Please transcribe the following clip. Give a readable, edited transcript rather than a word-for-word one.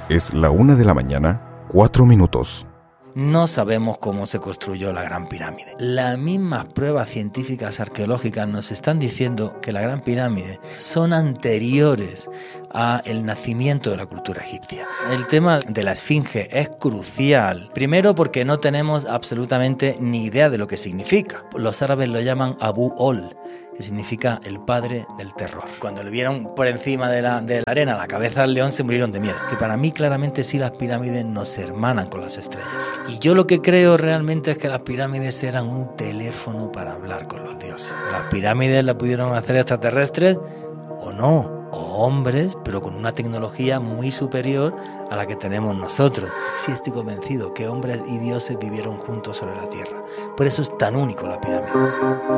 Es la 1:04 a.m. No sabemos cómo se construyó la Gran Pirámide. Las mismas pruebas científicas arqueológicas nos están diciendo que la Gran Pirámide son anteriores al nacimiento de la cultura egipcia. El tema de la Esfinge es crucial. Primero porque no tenemos absolutamente ni idea de lo que significa. Los árabes lo llaman Abu Ol, que significa el padre del terror. Cuando le vieron por encima de la arena la cabeza del león, se murieron de miedo. Que para mí claramente sí, las pirámides nos hermanan con las estrellas. Y yo lo que creo realmente es que las pirámides eran un teléfono para hablar con los dioses. Las pirámides las pudieron hacer extraterrestres o no, o hombres, pero con una tecnología muy superior a la que tenemos nosotros. Sí, estoy convencido que hombres y dioses vivieron juntos sobre la tierra. Por eso es tan único la pirámide.